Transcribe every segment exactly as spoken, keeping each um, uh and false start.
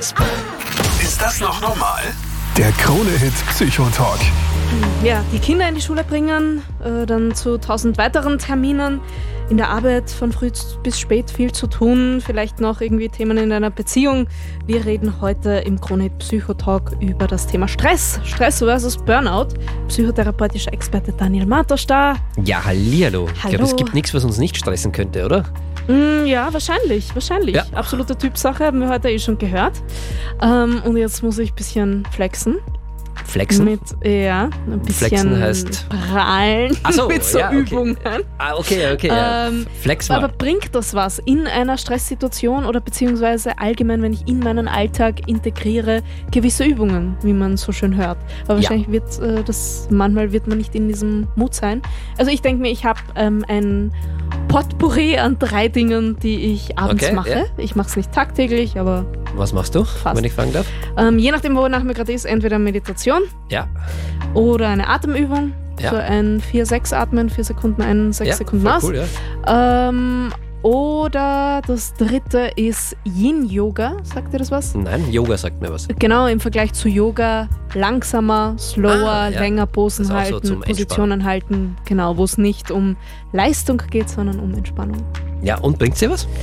Ist das noch normal? Der Krone-Hit Psychotalk. Ja, die Kinder in die Schule bringen, äh, dann zu tausend weiteren Terminen, in der Arbeit von früh bis spät viel zu tun, vielleicht noch irgendwie Themen in einer Beziehung. Wir reden heute im Krone-Hit Psychotalk über das Thema Stress, Stress versus Burnout. Psychotherapeutischer Experte Daniel Martosch da. Ja, hallihallo. Ich Hallo. glaube, es gibt nichts, was uns nicht stressen könnte, oder? Mm, ja, wahrscheinlich, wahrscheinlich. Ja. Absolute Typsache, haben wir heute eh schon gehört. Ähm, und jetzt muss ich ein bisschen flexen. Flexen? Mit, ja, ein bisschen Flexen heißt- prahlen Ach so, mit so ja, okay. Übungen. Ah, okay, okay. Ja. Ähm, Flex mal. Aber bringt das was in einer Stresssituation oder beziehungsweise allgemein, wenn ich in meinen Alltag integriere, gewisse Übungen, wie man so schön hört? Aber Ja. wahrscheinlich wird äh, das, manchmal wird man nicht in diesem Mut sein. Also ich denke mir, ich habe ähm, ein Potpourri an drei Dingen, die ich abends Okay, mache. ja. Ich mache es nicht tagtäglich, aber Was machst du, Fast. wenn ich fragen darf? ähm, je nachdem, wonach mir gerade ist, entweder Meditation Ja. oder eine Atemübung. Ja. So ein vier sechs Atmen, vier Sekunden ein, sechs ja, Sekunden voll aus. cool, ja. Ähm, oder das dritte ist Yin-Yoga. Sagt ihr das was? Nein, Yoga sagt mir was. Genau, im Vergleich zu Yoga langsamer, slower, Ah, ja. länger Posen Das ist auch so halten, zum Positionen halten. Genau, wo es nicht um Leistung geht, sondern um Entspannung. Ja, und bringt sie was?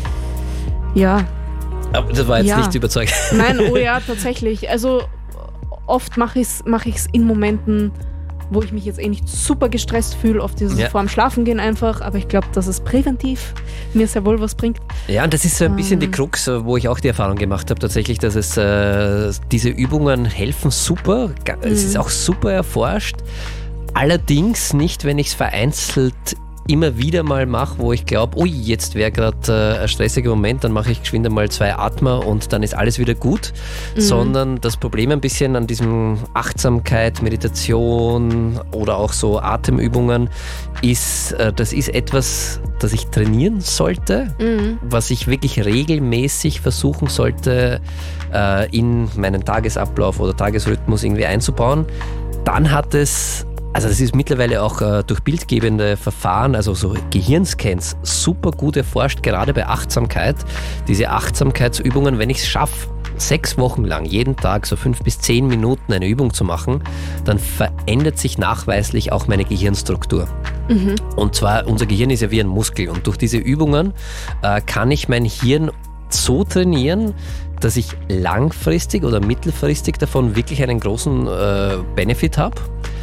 Ja, Aber das war jetzt Ja. nicht überzeugend. nein, oh ja, tatsächlich. Also oft mache ich es mach ich's in Momenten, wo ich mich jetzt eh nicht super gestresst fühle, oft dieses Ja. vor dem Schlafengehen einfach, aber ich glaube, dass es präventiv mir sehr wohl was bringt. Ja, und das ist so ein bisschen die Ähm. Krux, wo ich auch die Erfahrung gemacht habe, tatsächlich, dass es äh, diese Übungen helfen super. Ga- Es ist auch super erforscht. Allerdings nicht, wenn ich es vereinzelt immer wieder mal mache, wo ich glaube, ui, jetzt wäre gerade äh, ein stressiger Moment, dann mache ich geschwind einmal zwei Atmer und dann ist alles wieder gut. Sondern das Problem ein bisschen an diesem Achtsamkeit, Meditation oder auch so Atemübungen ist, äh, das ist etwas, das ich trainieren sollte, was ich wirklich regelmäßig versuchen sollte, äh, in meinen Tagesablauf oder Tagesrhythmus irgendwie einzubauen. Dann hat es, also das ist mittlerweile auch äh, durch bildgebende Verfahren, also so Gehirnscans, super gut erforscht, gerade bei Achtsamkeit. Diese Achtsamkeitsübungen, wenn ich es schaffe, sechs Wochen lang, jeden Tag so fünf bis zehn Minuten eine Übung zu machen, dann verändert sich nachweislich auch meine Gehirnstruktur. Und zwar, unser Gehirn ist ja wie ein Muskel und durch diese Übungen äh, kann ich mein Hirn so trainieren, dass ich langfristig oder mittelfristig davon wirklich einen großen äh, Benefit habe.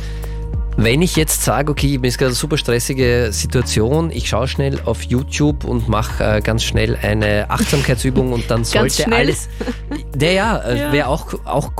Wenn ich jetzt sage, okay, mir ist gerade eine super stressige Situation, ich schaue schnell auf YouTube und mache äh, ganz schnell eine Achtsamkeitsübung und dann sollte schnell? alles... Ja, ja, äh, Ja. wäre auch, auch